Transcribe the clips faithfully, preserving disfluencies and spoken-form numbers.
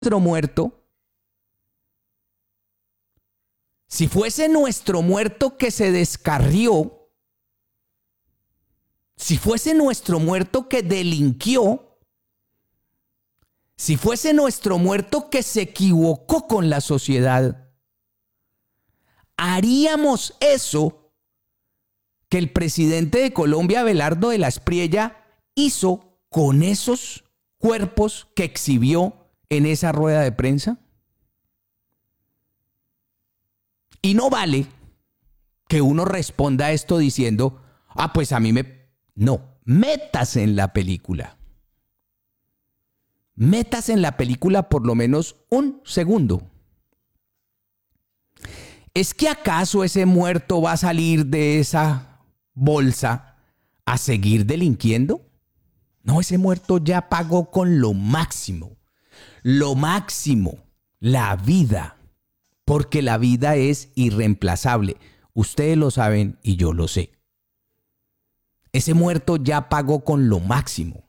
nuestro muerto, si fuese nuestro muerto que se descarrió, si fuese nuestro muerto que delinquió, si fuese nuestro muerto que se equivocó con la sociedad, haríamos eso que el presidente de Colombia, Abelardo de la Espriella, hizo con esos cuerpos que exhibió en esa rueda de prensa. Y no vale que uno responda a esto diciendo, ah, pues a mí me... No, métase en la película. Métase en la película por lo menos un segundo. ¿Es que acaso ese muerto va a salir de esa bolsa a seguir delinquiendo? No, ese muerto ya pagó con lo máximo. Lo máximo, la vida. Porque la vida es irreemplazable. Ustedes lo saben y yo lo sé. Ese muerto ya pagó con lo máximo.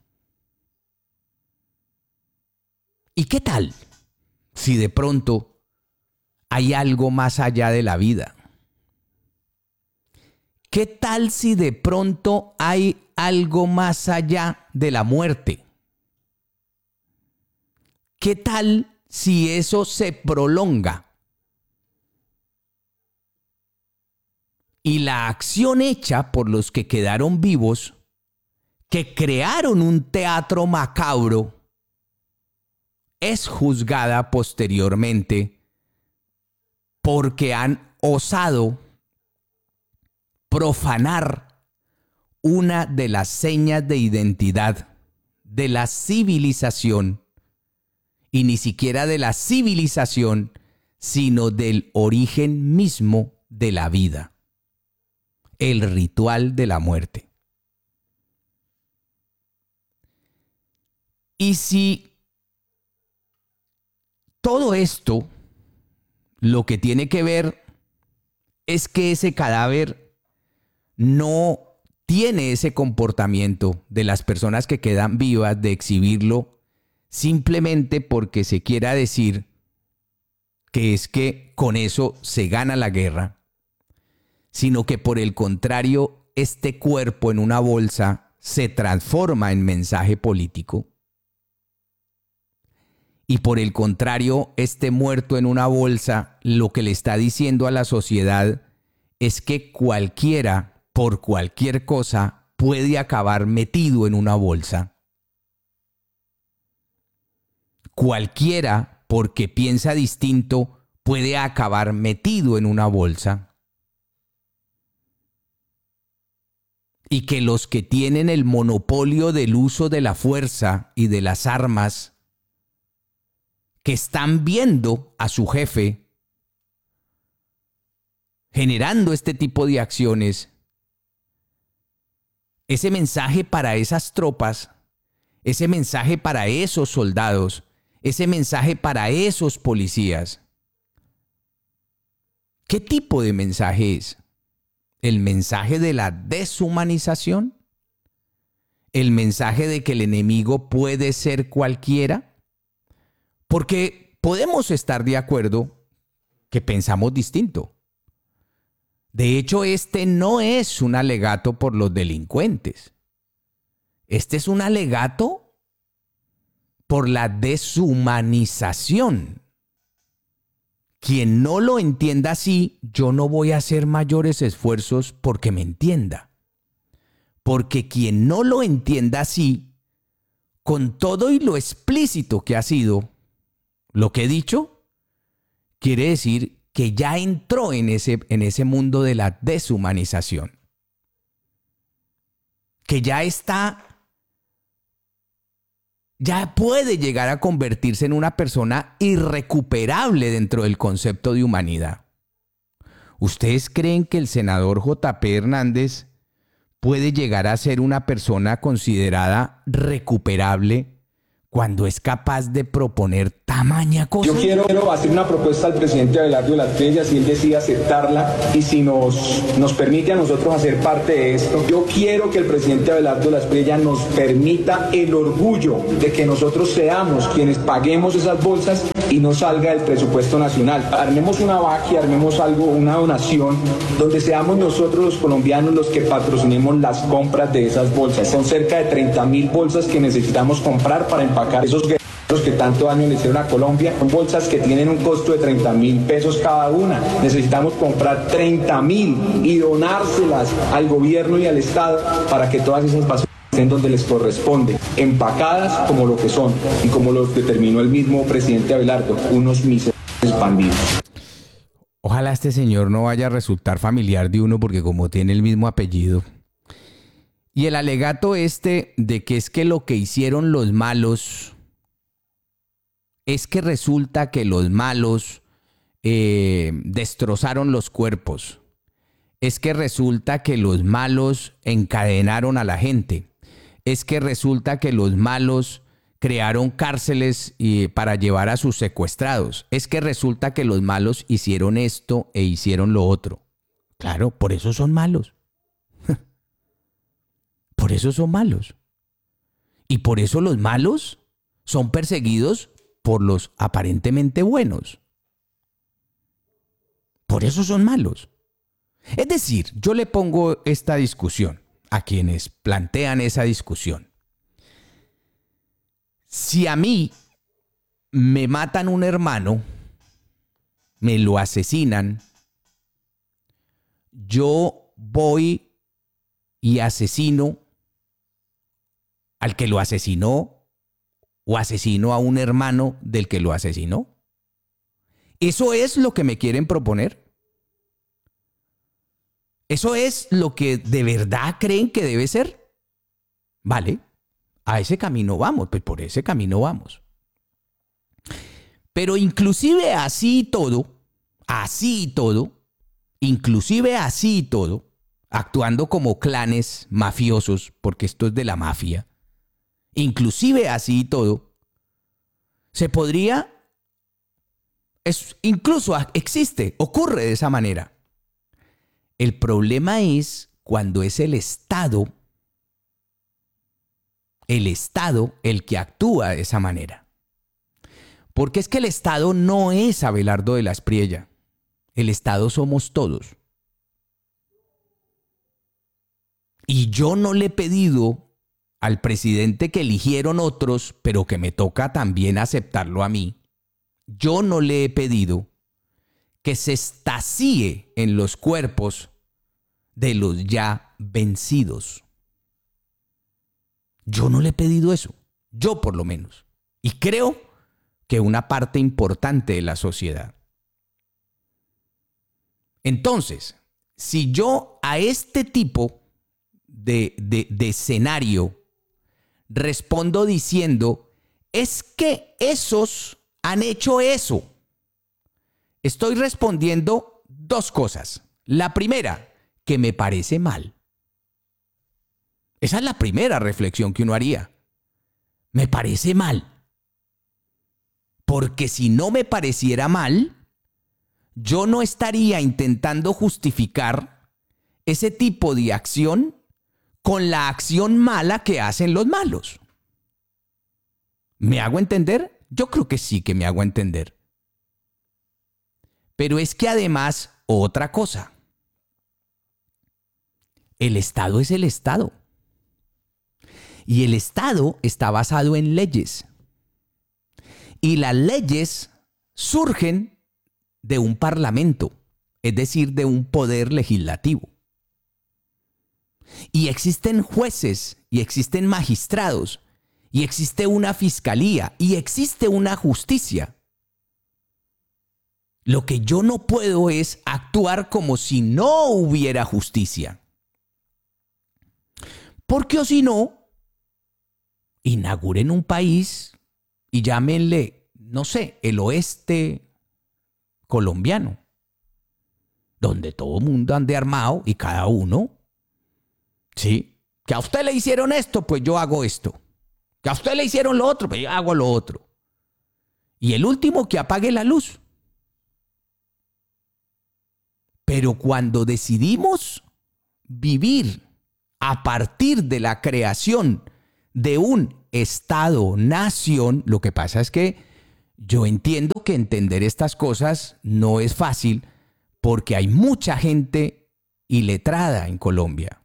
¿Y qué tal si de pronto hay algo más allá de la vida? ¿Qué tal si de pronto hay algo más allá de la muerte? ¿Qué tal si eso se prolonga? Y la acción hecha por los que quedaron vivos, que crearon un teatro macabro, es juzgada posteriormente porque han osado profanar una de las señas de identidad de la civilización, y ni siquiera de la civilización, sino del origen mismo de la vida. El ritual de la muerte. Y si todo esto lo que tiene que ver es que ese cadáver no tiene ese comportamiento de las personas que quedan vivas de exhibirlo simplemente porque se quiera decir que es que con eso se gana la guerra, sino que por el contrario, este cuerpo en una bolsa se transforma en mensaje político. Y por el contrario, este muerto en una bolsa lo que le está diciendo a la sociedad es que cualquiera, por cualquier cosa, puede acabar metido en una bolsa. Cualquiera, porque piensa distinto, puede acabar metido en una bolsa. Y que los que tienen el monopolio del uso de la fuerza y de las armas, que están viendo a su jefe generando este tipo de acciones, ese mensaje para esas tropas, ese mensaje para esos soldados, ese mensaje para esos policías, ¿qué tipo de mensaje es? ¿El mensaje de la deshumanización? ¿El mensaje de que el enemigo puede ser cualquiera? Porque podemos estar de acuerdo que pensamos distinto. De hecho, este no es un alegato por los delincuentes. Este es un alegato por la deshumanización. Quien no lo entienda así, yo no voy a hacer mayores esfuerzos porque me entienda. Porque quien no lo entienda así, con todo y lo explícito que ha sido lo que he dicho, quiere decir que ya entró en ese, en ese mundo de la deshumanización. Que ya está, ya puede llegar a convertirse en una persona irrecuperable dentro del concepto de humanidad. ¿Ustedes creen que el senador J P Hernández puede llegar a ser una persona considerada recuperable cuando es capaz de proponer tamaña cosa? Yo quiero, quiero hacer una propuesta al presidente Abelardo de las Prellas, si él decide aceptarla y si nos, nos permite a nosotros hacer parte de esto. Yo quiero que el presidente Abelardo de las Prellas nos permita el orgullo de que nosotros seamos quienes paguemos esas bolsas y no salga del presupuesto nacional. Armemos una vaquia, armemos algo, una donación, donde seamos nosotros los colombianos los que patrocinemos las compras de esas bolsas. Son cerca de treinta mil bolsas que necesitamos comprar para empacar esos guerreros que tanto daño le hicieron a Colombia. Son bolsas que tienen un costo de treinta mil pesos cada una. Necesitamos comprar treinta mil y donárselas al gobierno y al Estado para que todas esas basuras estén donde les corresponde, empacadas como lo que son y como lo determinó el mismo presidente Abelardo, unos miserables bandidos. Ojalá este señor no vaya a resultar familiar de uno porque como tiene el mismo apellido. Y el alegato este de que es que lo que hicieron los malos es que resulta que los malos eh, destrozaron los cuerpos. Es que resulta que los malos encadenaron a la gente. Es que resulta que los malos crearon cárceles y, para llevar a sus secuestrados. Es que resulta que los malos hicieron esto e hicieron lo otro. Claro, por eso son malos. Por eso son malos. Y por eso los malos son perseguidos por los aparentemente buenos. Por eso son malos. Es decir, yo le pongo esta discusión a quienes plantean esa discusión. Si a mí me matan un hermano, me lo asesinan, yo voy y asesino al que lo asesinó o asesino a un hermano del que lo asesinó. ¿Eso es lo que me quieren proponer? ¿Eso es lo que de verdad creen que debe ser? Vale, a ese camino vamos, pues por ese camino vamos. Pero inclusive así y todo, así y todo, inclusive así y todo, actuando como clanes mafiosos, porque esto es de la mafia, inclusive así y todo, se podría, es, incluso existe, ocurre de esa manera. El problema es cuando es el Estado, el Estado el que actúa de esa manera. Porque es que el Estado no es Abelardo de la Espriella. El Estado somos todos. Y yo no le he pedido al presidente que eligieron otros, pero que me toca también aceptarlo a mí. Yo no le he pedido que se extasie en los cuerpos de los ya vencidos. Yo no le he pedido eso, yo por lo menos. Y creo que una parte importante de la sociedad. Entonces, si yo a este tipo de, de, de escenario respondo diciendo, es que esos han hecho eso, estoy respondiendo dos cosas. La primera, que me parece mal. Esa es la primera reflexión que uno haría. Me parece mal. Porque si no me pareciera mal, yo no estaría intentando justificar ese tipo de acción con la acción mala que hacen los malos. ¿Me hago entender? Yo creo que sí que me hago entender. Pero es que además, otra cosa. El Estado es el Estado. Y el Estado está basado en leyes. Y las leyes surgen de un parlamento, es decir, de un poder legislativo. Y existen jueces, y existen magistrados, y existe una fiscalía, y existe una justicia. Lo que yo no puedo es actuar como si no hubiera justicia. Porque o si no, inauguren un país y llámenle, no sé, el oeste colombiano, donde todo el mundo ande armado y cada uno, ¿sí? Que a usted le hicieron esto, pues yo hago esto. Que a usted le hicieron lo otro, pero yo hago lo otro. Y el último que apague la luz. Pero cuando decidimos vivir a partir de la creación de un Estado-nación, lo que pasa es que yo entiendo que entender estas cosas no es fácil porque hay mucha gente iletrada en Colombia.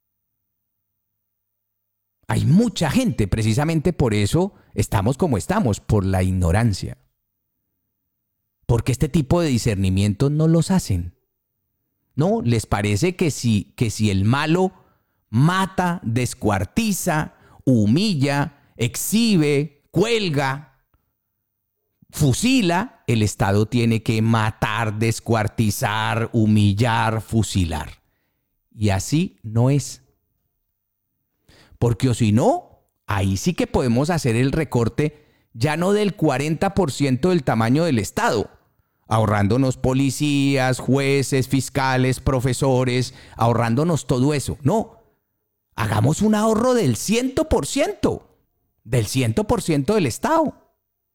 Hay mucha gente, precisamente por eso estamos como estamos, por la ignorancia. Porque este tipo de discernimientos no los hacen. ¿No? Les parece que si, que si el malo mata, descuartiza, humilla, exhibe, cuelga, fusila, el Estado tiene que matar, descuartizar, humillar, fusilar. Y así no es. Porque o si no, ahí sí que podemos hacer el recorte ya no del cuarenta por ciento del tamaño del Estado, ahorrándonos policías, jueces, fiscales, profesores, ahorrándonos todo eso. No, hagamos un ahorro del cien por ciento, del cien por ciento del Estado.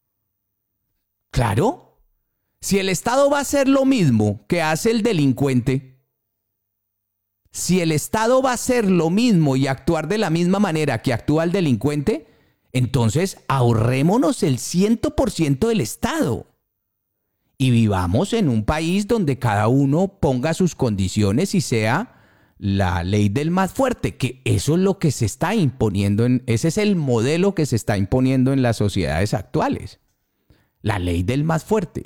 Claro, si el Estado va a hacer lo mismo que hace el delincuente, si el Estado va a hacer lo mismo y actuar de la misma manera que actúa el delincuente, entonces ahorrémonos el cien por ciento del Estado. Y vivamos en un país donde cada uno ponga sus condiciones y sea la ley del más fuerte, que eso es lo que se está imponiendo, en, ese es el modelo que se está imponiendo en las sociedades actuales. La ley del más fuerte.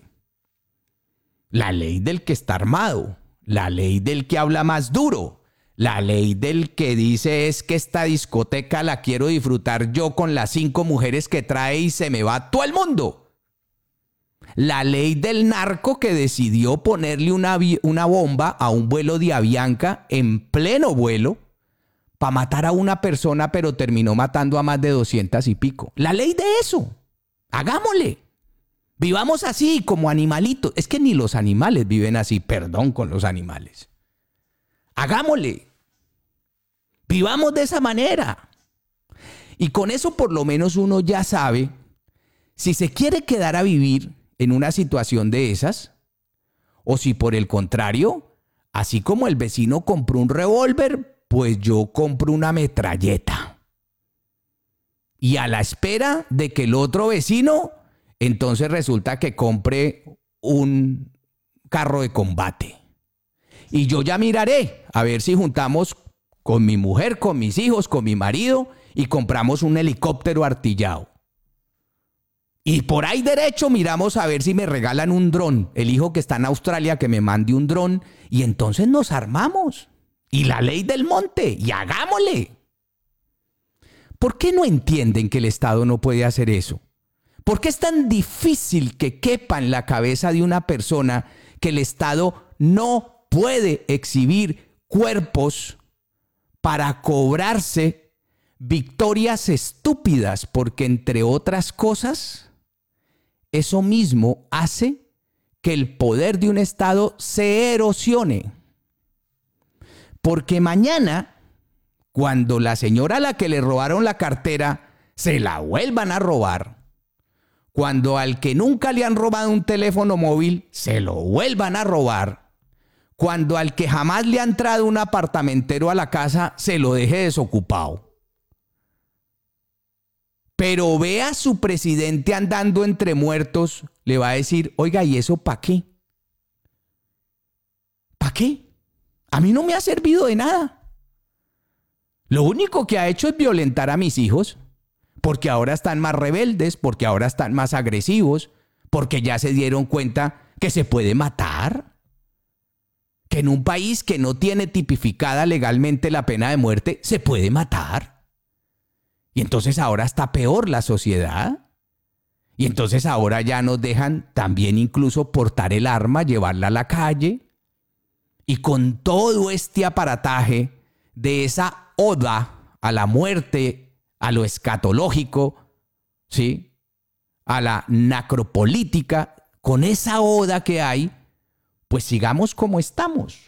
La ley del que está armado. La ley del que habla más duro. La ley del que dice es que esta discoteca la quiero disfrutar yo con las cinco mujeres que trae y se me va todo el mundo. La ley del narco que decidió ponerle una, una bomba a un vuelo de Avianca en pleno vuelo para matar a una persona, pero terminó matando a más de doscientas y pico. La ley de eso. Hagámosle. Vivamos así como animalitos. Es que ni los animales viven así. Perdón con los animales. Hagámosle. Vivamos de esa manera. Y con eso por lo menos uno ya sabe si se quiere quedar a vivir en una situación de esas o si por el contrario, así como el vecino compró un revólver, pues yo compro una metralleta. Y a la espera de que el otro vecino, entonces resulta que compre un carro de combate. Y yo ya miraré a ver si juntamos con mi mujer, con mis hijos, con mi marido y compramos un helicóptero artillado. Y por ahí derecho miramos a ver si me regalan un dron. El hijo que está en Australia que me mande un dron y entonces nos armamos. Y la ley del monte y hagámosle. ¿Por qué no entienden que el Estado no puede hacer eso? ¿Por qué es tan difícil que quepa en la cabeza de una persona que el Estado no puede exhibir cuerpos para cobrarse victorias estúpidas? Porque entre otras cosas, eso mismo hace que el poder de un Estado se erosione. Porque mañana, cuando la señora a la que le robaron la cartera se la vuelvan a robar, cuando al que nunca le han robado un teléfono móvil se lo vuelvan a robar, cuando al que jamás le ha entrado un apartamentero a la casa se lo deje desocupado, pero ve a su presidente andando entre muertos, le va a decir, oiga, ¿y eso para qué? ¿Para qué? A mí no me ha servido de nada. Lo único que ha hecho es violentar a mis hijos, porque ahora están más rebeldes, porque ahora están más agresivos, porque ya se dieron cuenta que se puede matar. Que en un país que no tiene tipificada legalmente la pena de muerte, se puede matar. Y entonces ahora está peor la sociedad. Y entonces ahora ya nos dejan también incluso portar el arma, llevarla a la calle. Y con todo este aparataje de esa oda a la muerte, a lo escatológico, ¿sí? A la necropolítica, con esa oda que hay, pues sigamos como estamos.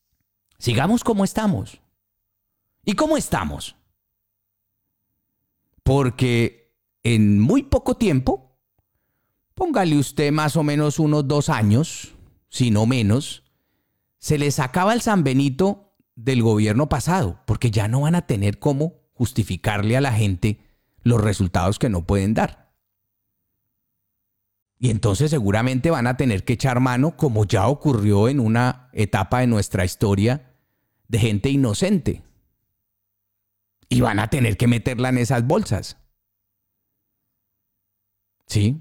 Sigamos como estamos. ¿Y cómo estamos? Porque en muy poco tiempo, póngale usted más o menos unos dos años, si no menos, se les acaba el San Benito del gobierno pasado, porque ya no van a tener cómo justificarle a la gente los resultados que no pueden dar. Y entonces seguramente van a tener que echar mano, como ya ocurrió en una etapa de nuestra historia, de gente inocente. Y van a tener que meterla en esas bolsas. ¿Sí?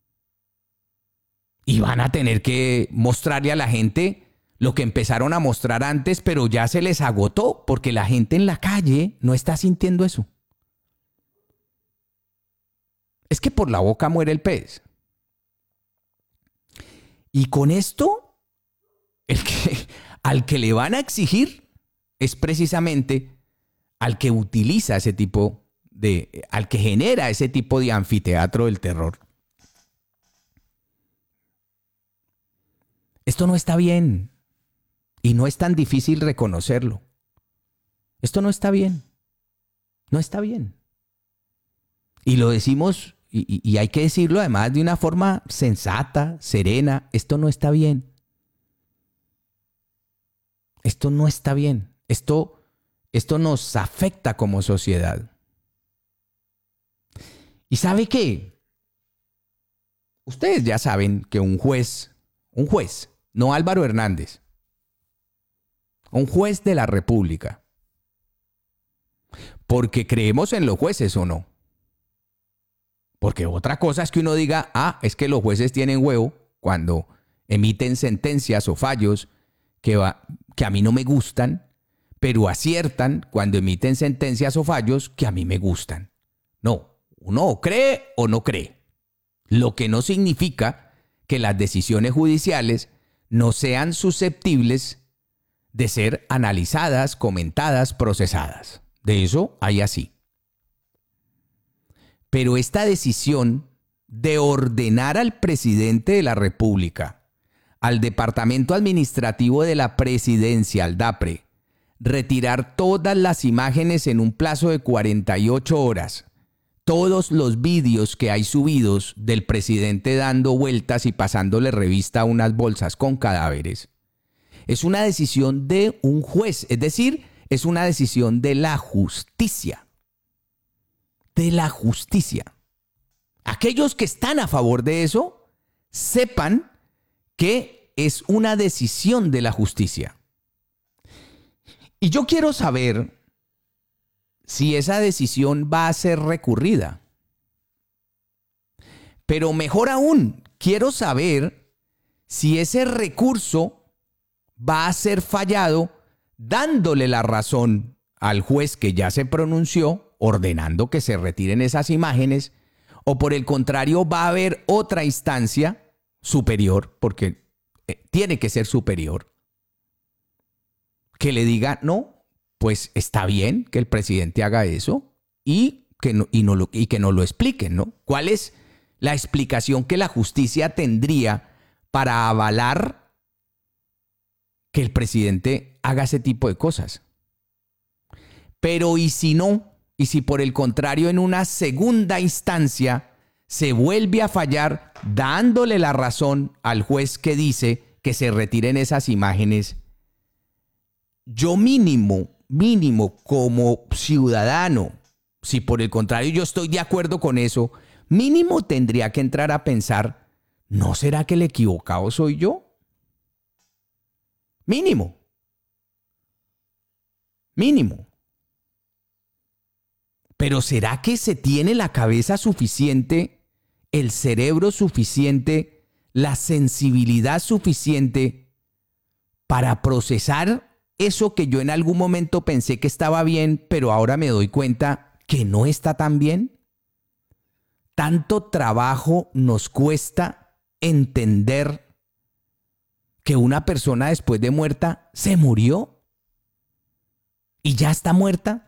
Y van a tener que mostrarle a la gente lo que empezaron a mostrar antes, pero ya se les agotó, porque la gente en la calle no está sintiendo eso. Es que por la boca muere el pez. Y con esto, el que, al que le van a exigir es precisamente al que utiliza ese tipo de, al que genera ese tipo de anfiteatro del terror. Esto no está bien y no es tan difícil reconocerlo. Esto no está bien, no está bien. Y lo decimos, y, y hay que decirlo además de una forma sensata, serena, esto no está bien. Esto no está bien. Esto, esto nos afecta como sociedad. ¿Y sabe qué? Ustedes ya saben que un juez, un juez, no Álvaro Hernández, un juez de la República, porque creemos en los jueces o no. Porque otra cosa es que uno diga, ah, es que los jueces tienen huevo cuando emiten sentencias o fallos que, va, que a mí no me gustan, pero aciertan cuando emiten sentencias o fallos que a mí me gustan. No, uno o cree o no cree. Lo que no significa que las decisiones judiciales no sean susceptibles de ser analizadas, comentadas, procesadas. De eso hay así. Pero esta decisión de ordenar al presidente de la República, al Departamento Administrativo de la Presidencia, al DAPRE, retirar todas las imágenes en un plazo de cuarenta y ocho horas, todos los vídeos que hay subidos del presidente dando vueltas y pasándole revista a unas bolsas con cadáveres, es una decisión de un juez, es decir, es una decisión de la justicia. De la justicia. Aquellos que están a favor de eso, sepan que es una decisión de la justicia. Y yo quiero saber si esa decisión va a ser recurrida. Pero mejor aún, quiero saber si ese recurso va a ser fallado dándole la razón al juez que ya se pronunció, ordenando que se retiren esas imágenes, o por el contrario va a haber otra instancia superior, porque eh, tiene que ser superior, que le diga, no, pues está bien que el presidente haga eso y que no, y no lo, y que no lo expliquen, ¿no? ¿Cuál es la explicación que la justicia tendría para avalar que el presidente haga ese tipo de cosas? Pero ¿y si no? Y si por el contrario en una segunda instancia se vuelve a fallar dándole la razón al juez que dice que se retiren esas imágenes, yo mínimo, mínimo como ciudadano, si por el contrario yo estoy de acuerdo con eso, mínimo tendría que entrar a pensar, ¿no será que el equivocado soy yo? Mínimo. Mínimo. Pero ¿será que se tiene la cabeza suficiente, el cerebro suficiente, la sensibilidad suficiente para procesar eso que yo en algún momento pensé que estaba bien, pero ahora me doy cuenta que no está tan bien? ¿Tanto trabajo nos cuesta entender que una persona después de muerta se murió y ya está muerta?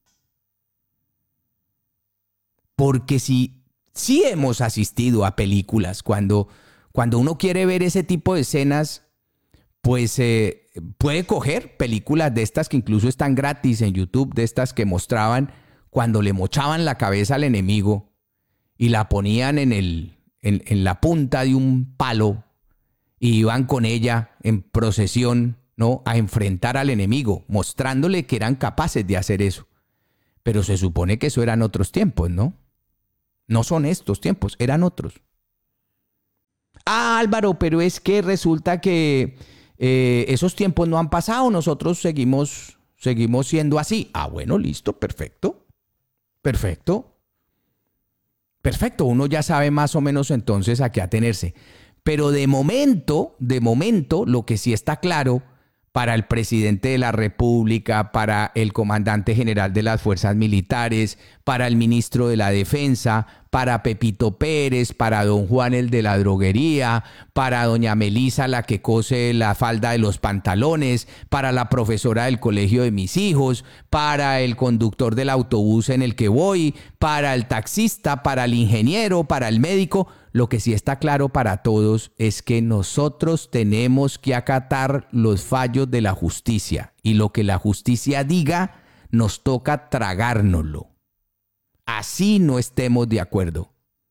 Porque si, si hemos asistido a películas, cuando, cuando uno quiere ver ese tipo de escenas, pues eh, puede coger películas de estas que incluso están gratis en YouTube, de estas que mostraban cuando le mochaban la cabeza al enemigo y la ponían en, el, en, en la punta de un palo y iban con ella en procesión, ¿no?, a enfrentar al enemigo, mostrándole que eran capaces de hacer eso. Pero se supone que eso eran otros tiempos, ¿no? No son estos tiempos, eran otros. Ah, Álvaro, pero es que resulta que eh, esos tiempos no han pasado, nosotros seguimos, seguimos siendo así. Ah, bueno, listo, perfecto, perfecto, perfecto. Uno ya sabe más o menos entonces a qué atenerse. Pero de momento, de momento, lo que sí está claro para el presidente de la República, para el comandante general de las fuerzas militares, para el ministro de la Defensa, para Pepito Pérez, para don Juan el de la droguería, para doña Melisa la que cose la falda de los pantalones, para la profesora del colegio de mis hijos, para el conductor del autobús en el que voy, para el taxista, para el ingeniero, para el médico. Lo que sí está claro para todos es que nosotros tenemos que acatar los fallos de la justicia y lo que la justicia diga nos toca tragárnoslo. Así no estemos de acuerdo.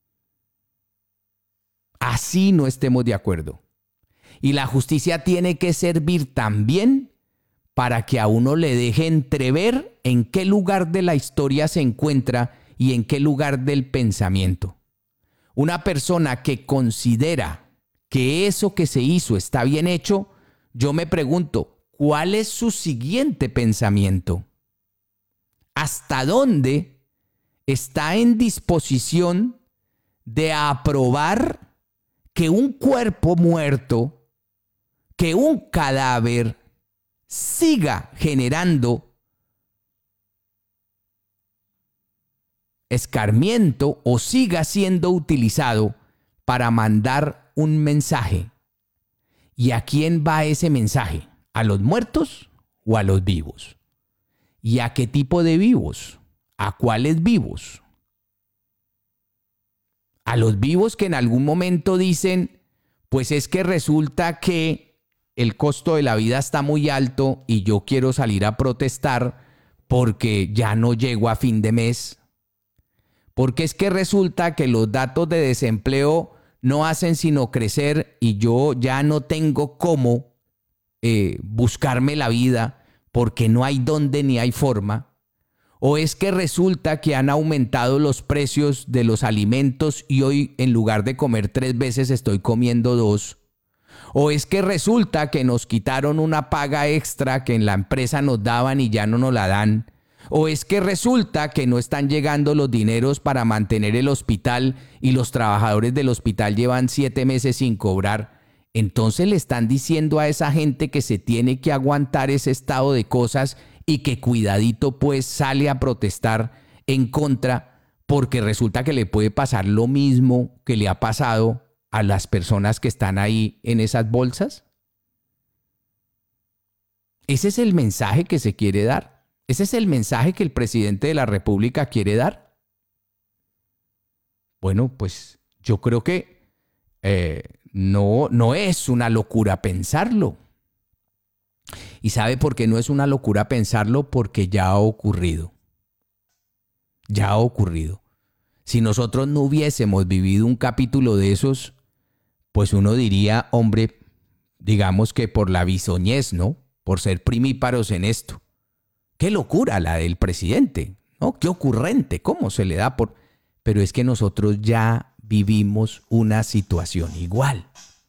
Así no estemos de acuerdo. Y la justicia tiene que servir también para que a uno le deje entrever en qué lugar de la historia se encuentra y en qué lugar del pensamiento. Una persona que considera que eso que se hizo está bien hecho, yo me pregunto, ¿cuál es su siguiente pensamiento? ¿Hasta dónde está en disposición de aprobar que un cuerpo muerto, que un cadáver siga generando escarmiento o siga siendo utilizado para mandar un mensaje? ¿Y a quién va ese mensaje? ¿A los muertos o a los vivos? ¿Y a qué tipo de vivos? ¿A cuáles vivos? A los vivos que en algún momento dicen, pues es que resulta que el costo de la vida está muy alto y yo quiero salir a protestar porque ya no llego a fin de mes. Porque es que resulta que los datos de desempleo no hacen sino crecer y yo ya no tengo cómo eh, buscarme la vida porque no hay dónde ni hay forma. O es que resulta que han aumentado los precios de los alimentos y hoy en lugar de comer tres veces estoy comiendo dos. O es que resulta que nos quitaron una paga extra que en la empresa nos daban y ya no nos la dan. O es que resulta que no están llegando los dineros para mantener el hospital y los trabajadores del hospital llevan siete meses sin cobrar. Entonces le están diciendo a esa gente que se tiene que aguantar ese estado de cosas y que cuidadito pues sale a protestar en contra porque resulta que le puede pasar lo mismo que le ha pasado a las personas que están ahí en esas bolsas. Ese es el mensaje que se quiere dar. ¿Ese es el mensaje que el presidente de la República quiere dar? Bueno, pues yo creo que eh, no, no es una locura pensarlo. ¿Y sabe por qué no es una locura pensarlo? Porque ya ha ocurrido. Ya ha ocurrido. Si nosotros no hubiésemos vivido un capítulo de esos, pues uno diría, hombre, digamos que por la bisoñez, ¿no? Por ser primíparos en esto. Qué locura la del presidente, ¿no? Qué ocurrente, cómo se le da por... Pero es que nosotros ya vivimos una situación igual.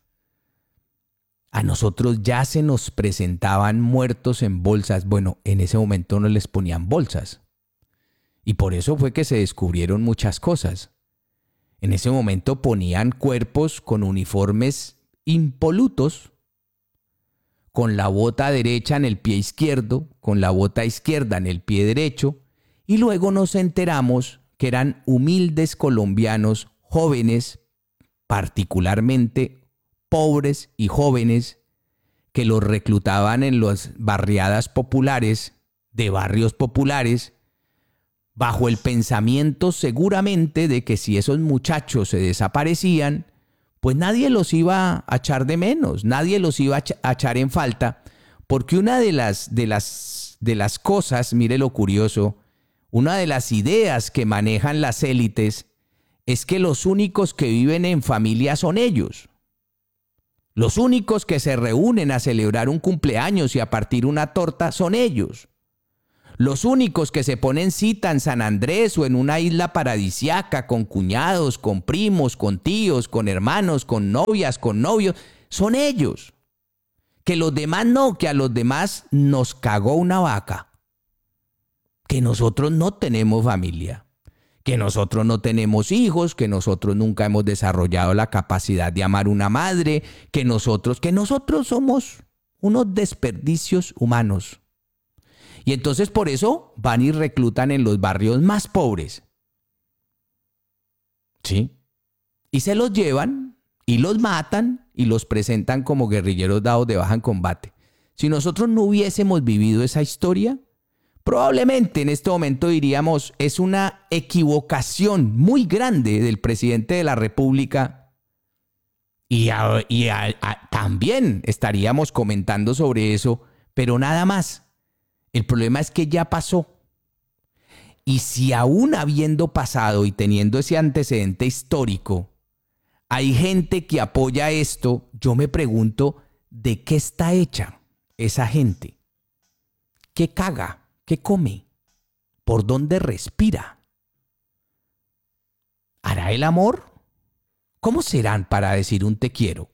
A nosotros ya se nos presentaban muertos en bolsas. Bueno, en ese momento no les ponían bolsas. Y por eso fue que se descubrieron muchas cosas. En ese momento ponían cuerpos con uniformes impolutos, con la bota derecha en el pie izquierdo, con la bota izquierda en el pie derecho, y luego nos enteramos que eran humildes colombianos jóvenes, particularmente pobres y jóvenes, que los reclutaban en las barriadas populares, de barrios populares, bajo el pensamiento seguramente de que si esos muchachos se desaparecían, pues nadie los iba a echar de menos, nadie los iba a echar en falta, porque una de las, de las, de las cosas, mire lo curioso, una de las ideas que manejan las élites es que los únicos que viven en familia son ellos. Los únicos que se reúnen a celebrar un cumpleaños y a partir una torta son ellos. Los únicos que se ponen cita en San Andrés o en una isla paradisiaca con cuñados, con primos, con tíos, con hermanos, con novias, con novios, son ellos. Que los demás no, que a los demás nos cagó una vaca. Que nosotros no tenemos familia. Que nosotros no tenemos hijos, que nosotros nunca hemos desarrollado la capacidad de amar una madre, que nosotros, que nosotros somos unos desperdicios humanos. Y entonces por eso van y reclutan en los barrios más pobres. ¿Sí? Y se los llevan y los matan y los presentan como guerrilleros dados de baja en combate. Si nosotros no hubiésemos vivido esa historia, probablemente en este momento diríamos, es una equivocación muy grande del presidente de la República y, a, y a, a, también estaríamos comentando sobre eso, pero nada más. El problema es que ya pasó. Y si aún habiendo pasado y teniendo ese antecedente histórico, hay gente que apoya esto, yo me pregunto, ¿de qué está hecha esa gente? ¿Qué caga? ¿Qué come? ¿Por dónde respira? ¿Hará el amor? ¿Cómo serán para decir un te quiero?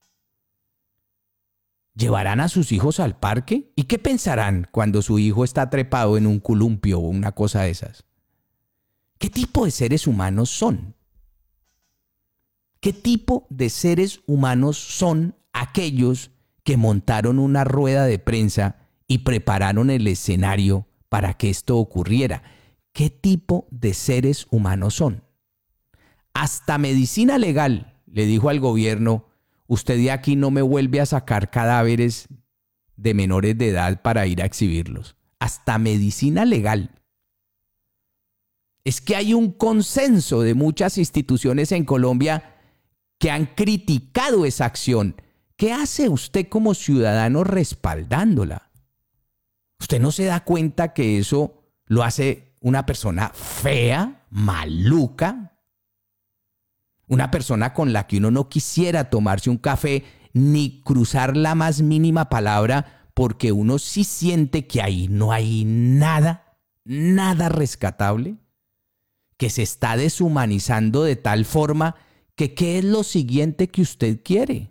¿Llevarán a sus hijos al parque? ¿Y qué pensarán cuando su hijo está trepado en un columpio o una cosa de esas? ¿Qué tipo de seres humanos son? ¿Qué tipo de seres humanos son aquellos que montaron una rueda de prensa y prepararon el escenario para que esto ocurriera? ¿Qué tipo de seres humanos son? Hasta medicina legal le dijo al gobierno, usted de aquí no me vuelve a sacar cadáveres de menores de edad para ir a exhibirlos. Hasta medicina legal. Es que hay un consenso de muchas instituciones en Colombia que han criticado esa acción. ¿Qué hace usted como ciudadano respaldándola? ¿Usted no se da cuenta que eso lo hace una persona fea, maluca? Una persona con la que uno no quisiera tomarse un café ni cruzar la más mínima palabra porque uno sí siente que ahí no hay nada, nada rescatable, que se está deshumanizando de tal forma que ¿qué es lo siguiente que usted quiere?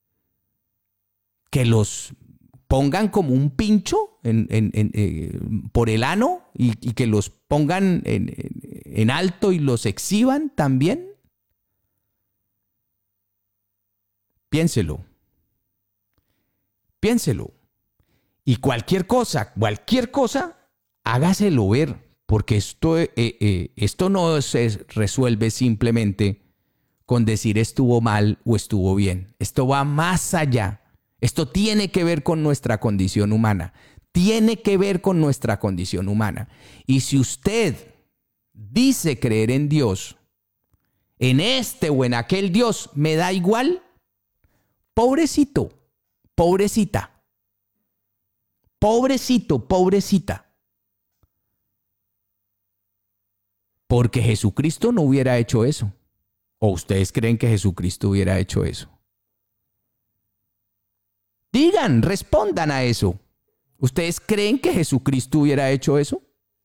Que los pongan como un pincho en, en, en, eh, por el ano y, y que los pongan en, en, en alto y los exhiban también. Piénselo. Piénselo. Y cualquier cosa, cualquier cosa, hágaselo ver, porque esto, eh, eh, esto no se resuelve simplemente con decir estuvo mal o estuvo bien. Esto va más allá. Esto tiene que ver con nuestra condición humana. Tiene que ver con nuestra condición humana. Y si usted dice creer en Dios, en este o en aquel Dios, me da igual, pobrecito, pobrecita, pobrecito, pobrecita. Porque Jesucristo no hubiera hecho eso. ¿O ustedes creen que Jesucristo hubiera hecho eso? Digan, respondan a eso. ¿Ustedes creen que Jesucristo hubiera hecho eso?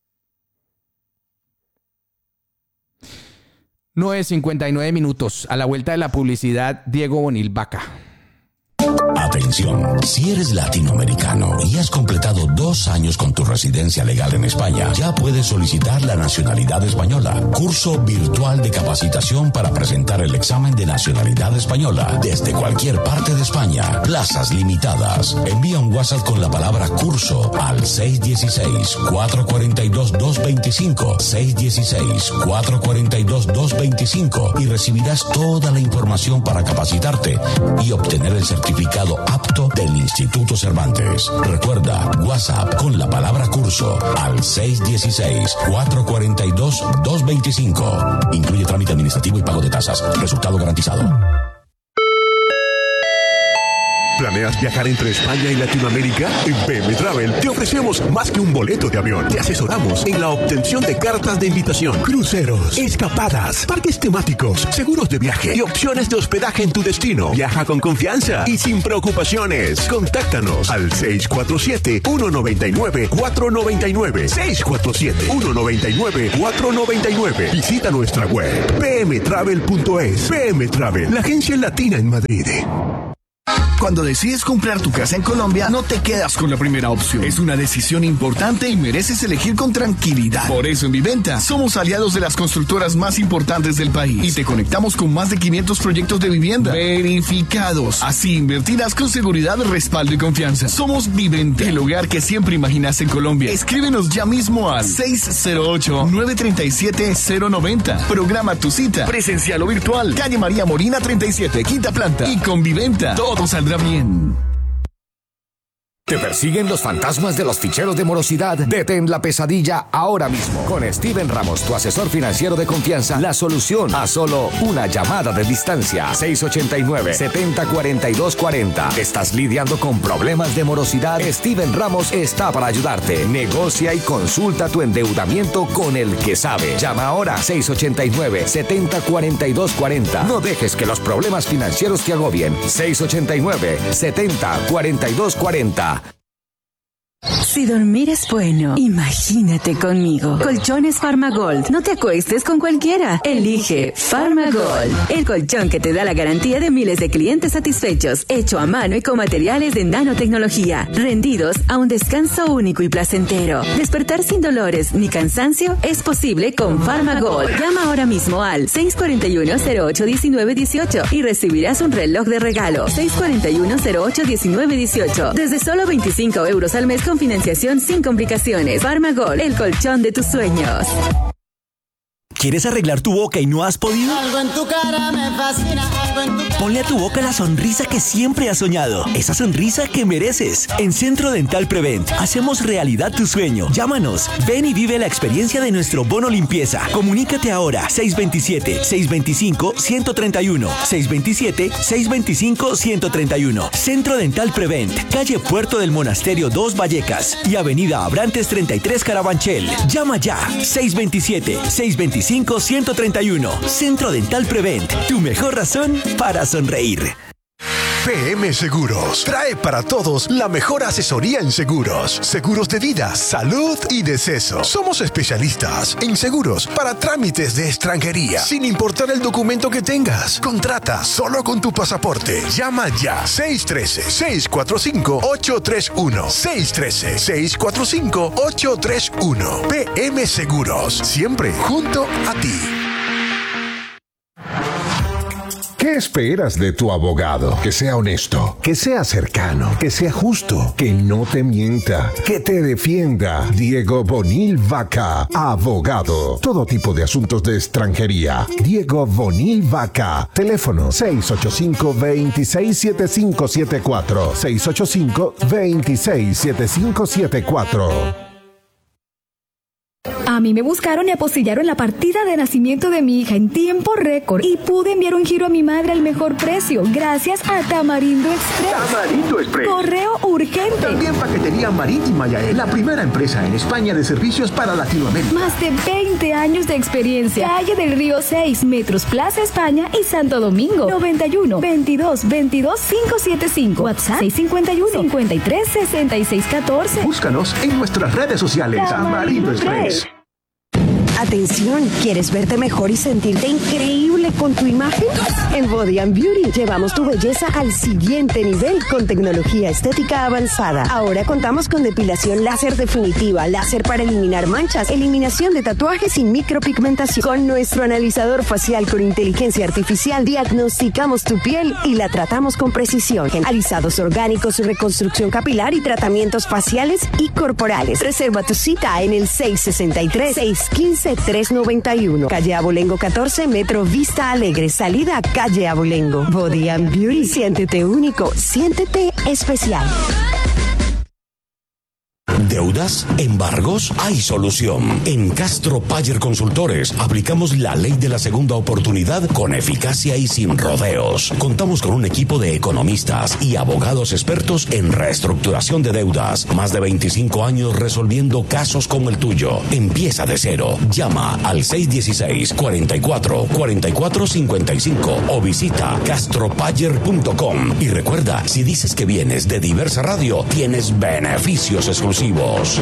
nueve cincuenta y nueve minutos. A la vuelta de la publicidad, Diego Bonil Vaca. Atención, si eres latinoamericano y has completado dos años con tu residencia legal en España, ya puedes solicitar la nacionalidad española. Curso virtual de capacitación para presentar el examen de nacionalidad española desde cualquier parte de España. Plazas limitadas. Envía un WhatsApp con la palabra curso al seis uno seis, cuatro cuatro dos, dos dos cinco, seis uno seis, cuatro cuatro dos, dos dos cinco y recibirás toda la información para capacitarte y obtener el certificado apto del Instituto Cervantes. Recuerda, WhatsApp con la palabra curso al seis uno seis, cuatro cuatro dos, dos dos cinco. Incluye trámite administrativo y pago de tasas. Resultado garantizado. ¿Planeas viajar entre España y Latinoamérica? En B M Travel te ofrecemos más que un boleto de avión. Te asesoramos en la obtención de cartas de invitación, cruceros, escapadas, parques temáticos, seguros de viaje y opciones de hospedaje en tu destino. Viaja con confianza y sin preocupaciones. Contáctanos al seis cuatro siete, uno nueve nueve, cuatro nueve nueve. seis cuatro siete, uno nueve nueve, cuatro nueve nueve. Visita nuestra web b m travel punto es. B M Travel, la agencia latina en Madrid. Cuando decides comprar tu casa en Colombia, no te quedas con la primera opción. Es una decisión importante y mereces elegir con tranquilidad. Por eso en Viventa somos aliados de las constructoras más importantes del país y te conectamos con más de quinientos proyectos de vivienda verificados. Así invertirás con seguridad, respaldo y confianza. Somos Viventa, el hogar que siempre imaginaste en Colombia. Escríbenos ya mismo al seis cero ocho, nueve tres siete, cero nueve cero. Programa tu cita, presencial o virtual. Calle María Molina treinta y siete, quinta planta. Y con Viventa todo saldrá bien. ¿Te persiguen los fantasmas de los ficheros de morosidad? Detén la pesadilla ahora mismo. Con Steven Ramos, tu asesor financiero de confianza, la solución a solo una llamada de distancia. seis ocho nueve, siete cero cuatro dos cuatro cero. ¿Estás lidiando con problemas de morosidad? Steven Ramos está para ayudarte. Negocia y consulta tu endeudamiento con el que sabe. Llama ahora seis ocho nueve, siete cero cuatro dos cuatro cero. No dejes que los problemas financieros te agobien. seis ocho nueve, siete cero cuatro dos cuatro cero. Si dormir es bueno, imagínate conmigo. Colchones Farmagold. No te acuestes con cualquiera. Elige Farmagold, el colchón que te da la garantía de miles de clientes satisfechos, hecho a mano y con materiales de nanotecnología, rendidos a un descanso único y placentero. Despertar sin dolores ni cansancio es posible con Farmagold. Llama ahora mismo al seis cuatro uno, cero ocho uno nueve uno ocho y recibirás un reloj de regalo. seis cuatro uno, cero ocho uno nueve uno ocho. Desde solo veinticinco euros al mes con financiación sin complicaciones. Farmagold, el colchón de tus sueños. ¿Quieres arreglar tu boca y no has podido? Algo en tu cara me fascina, algo en tu cara. Ponle a tu boca la sonrisa que siempre has soñado. Esa sonrisa que mereces. En Centro Dental Prevent hacemos realidad tu sueño. Llámanos. Ven y vive la experiencia de nuestro bono limpieza. Comunícate ahora. seis dos siete, seis dos cinco, uno tres uno. seis dos siete, seis dos cinco, uno tres uno. Centro Dental Prevent. Calle Puerto del Monasterio dos Vallecas y Avenida Abrantes treinta y tres Carabanchel. Llama ya. seis dos siete, seis dos cinco, uno tres uno. Centro Dental Prevent. Tu mejor razón para sonreír. P M Seguros trae para todos la mejor asesoría en seguros. Seguros de vida, salud y deceso. Somos especialistas en seguros para trámites de extranjería, sin importar el documento que tengas. Contrata solo con tu pasaporte. Llama ya. seis uno tres, seis cuatro cinco, ocho tres uno. seis uno tres, seis cuatro cinco, ocho tres uno. P M Seguros. Siempre junto a ti. ¿Qué esperas de tu abogado? Que sea honesto, que sea cercano, que sea justo, que no te mienta, que te defienda. Diego Bonil Vaca, abogado. Todo tipo de asuntos de extranjería. Diego Bonil Vaca. Teléfono seis ocho cinco, dos seis siete cinco siete cuatro. seis ocho cinco, dos seis siete cinco siete cuatro. A mí me buscaron y apostillaron la partida de nacimiento de mi hija en tiempo récord y pude enviar un giro a mi madre al mejor precio gracias a Tamarindo Express. Tamarindo Express. Correo urgente. También paquetería marítima ya es la primera empresa en España de servicios para Latinoamérica. Más de veinte años de experiencia. Calle del Río seis, Metros Plaza España y Santo Domingo. noventa y uno, veintidós, veintidós, quinientos setenta y cinco. WhatsApp seis cinco uno, cincuenta y tres, sesenta y seis catorce. Búscanos en nuestras redes sociales. Tamarindo Express. Atención, ¿quieres verte mejor y sentirte increíble con tu imagen? En Body and Beauty llevamos tu belleza al siguiente nivel con tecnología estética avanzada. Ahora contamos con depilación láser definitiva, láser para eliminar manchas, eliminación de tatuajes y micropigmentación. Con nuestro analizador facial con inteligencia artificial diagnosticamos tu piel y la tratamos con precisión. Alisados orgánicos, reconstrucción capilar y tratamientos faciales y corporales. Reserva tu cita en el seis seis tres, seis uno cinco, tres nueve uno. Calle Abolengo catorce, Metro Vista Alegre. Salida Calle Abolengo. Body and Beauty. Siéntete único. Siéntete especial. ¿Deudas? ¿Embargos? Hay solución. En Castro Payer Consultores aplicamos la ley de la segunda oportunidad con eficacia y sin rodeos. Contamos con un equipo de economistas y abogados expertos en reestructuración de deudas. Más de veinticinco años resolviendo casos como el tuyo. Empieza de cero. Llama al seis uno seis, cuatro cuatro, cuatro cuatro cinco cinco o visita castropayer punto com. Y recuerda, si dices que vienes de Diversa Radio, tienes beneficios exclusivos.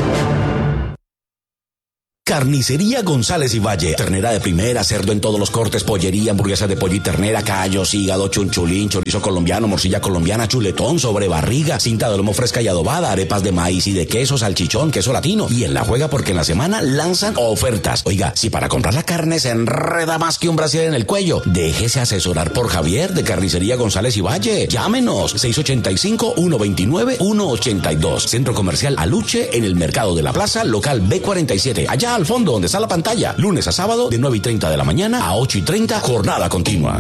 Carnicería González y Valle. Ternera de primera, cerdo en todos los cortes, pollería, hamburguesa de pollo y ternera, callos, hígado, chunchulín, chorizo colombiano, morcilla colombiana, chuletón, sobrebarriga, cinta de lomo fresca y adobada, arepas de maíz y de queso, salchichón, queso latino. Y en la juega porque en la semana lanzan ofertas. Oiga, si para comprar la carne se enreda más que un brasier en el cuello, déjese asesorar por Javier de Carnicería González y Valle. Llámenos seis ocho cinco, uno dos nueve, uno ocho dos. Centro Comercial Aluche en el Mercado de la Plaza, local B cuarenta y siete. Allá al fondo donde está la pantalla. Lunes a sábado de nueve y treinta de la mañana a ocho y treinta, jornada continua.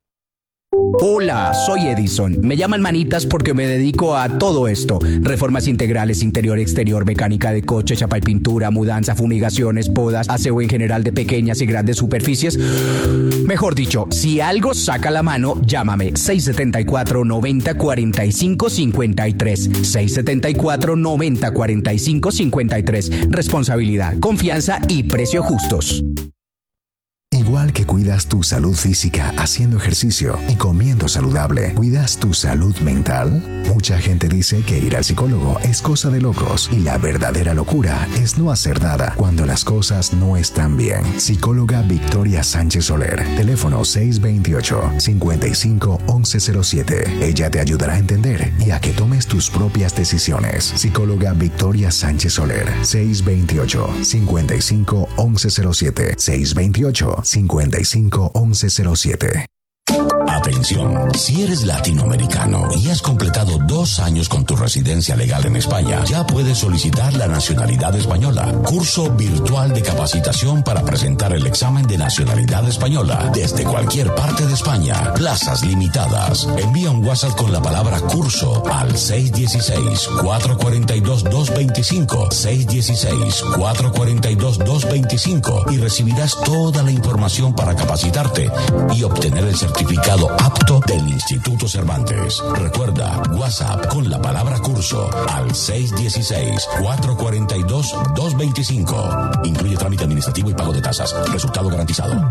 Hola, soy Edison. Me llaman Manitas porque me dedico a todo esto. Reformas integrales, interior, exterior, mecánica de coche, chapa y pintura, mudanza, fumigaciones, podas, aseo en general de pequeñas y grandes superficies. Mejor dicho, si algo saca la mano, llámame seis siete cuatro, noventa, cuarenta y cinco, cincuenta y tres. seis siete cuatro, noventa, cuarenta y cinco, cincuenta y tres. Responsabilidad, confianza y precio justos. Igual que cuidas tu salud física haciendo ejercicio y comiendo saludable, ¿cuidas tu salud mental? Mucha gente dice que ir al psicólogo es cosa de locos y la verdadera locura es no hacer nada cuando las cosas no están bien. Psicóloga Victoria Sánchez Soler, teléfono seis dos ocho, cinco cinco, once cero siete. Ella te ayudará a entender y a que tomes tus propias decisiones. Psicóloga Victoria Sánchez Soler, seis dos ocho, cinco cinco, once cero siete. seis dos ocho, cinco cinco, once cero siete. Atención, si eres latinoamericano y has completado dos años con tu residencia legal en España, ya puedes solicitar la nacionalidad española. Curso virtual de capacitación para presentar el examen de nacionalidad española desde cualquier parte de España. Plazas limitadas. Envía un WhatsApp con la palabra curso al seis uno seis, cuatro cuatro dos, dos dos cinco, seis uno seis, cuatro cuatro dos, dos dos cinco y recibirás toda la información para capacitarte y obtener el certificado apto del Instituto Cervantes. Recuerda, WhatsApp con la palabra curso al seis uno seis, cuatro cuatro dos, dos dos cinco. Incluye trámite administrativo y pago de tasas. Resultado garantizado.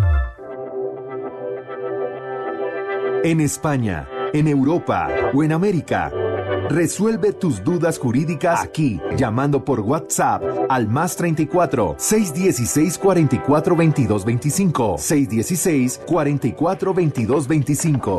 En España, en Europa o en América, resuelve tus dudas jurídicas aquí, llamando por WhatsApp al más treinta y cuatro, seiscientos dieciséis, cuarenta y cuatro, veintidós veinticinco, seiscientos dieciséis, cuarenta y cuatro, veintidós veinticinco.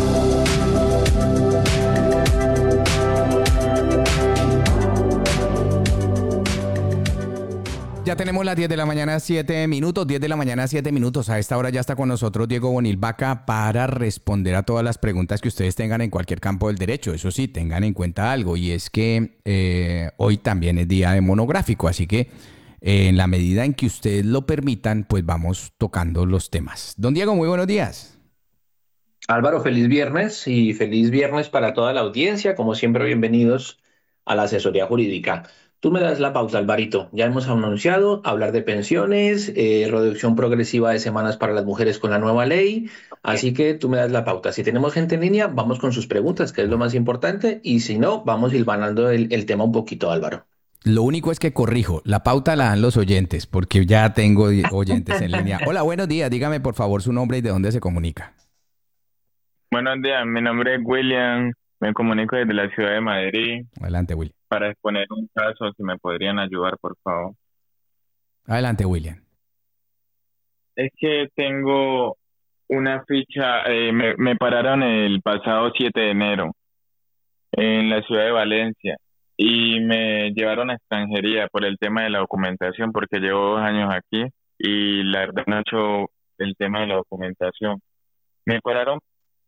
Ya tenemos las diez de la mañana, siete minutos, diez de la mañana, siete minutos. A esta hora ya está con nosotros Diego Bonil Vaca para responder a todas las preguntas que ustedes tengan en cualquier campo del derecho. Eso sí, tengan en cuenta algo, y es que eh, hoy también es día de monográfico, así que eh, en la medida en que ustedes lo permitan, pues vamos tocando los temas. Don Diego, muy buenos días. Álvaro, feliz viernes y feliz viernes para toda la audiencia. Como siempre, bienvenidos a la asesoría jurídica. Tú me das la pauta, Alvarito. Ya hemos anunciado hablar de pensiones, eh, reducción progresiva de semanas para las mujeres con la nueva ley. Así que tú me das la pauta. Si tenemos gente en línea, vamos con sus preguntas, que es lo más importante. Y si no, vamos hilvanando el, el tema un poquito, Álvaro. Lo único es que corrijo, la pauta la dan los oyentes, porque ya tengo oyentes en línea. Hola, buenos días. Dígame, por favor, su nombre y de dónde se comunica. Buenos días, mi nombre es William. Me comunico desde la ciudad de Madrid. Adelante, William. Para exponer un caso, si me podrían ayudar, por favor. Adelante, William. Es que tengo una ficha, eh, me, me pararon el pasado siete de enero en la ciudad de Valencia y me llevaron a extranjería por el tema de la documentación, porque llevo dos años aquí y la verdad no he hecho el tema de la documentación. Me pararon.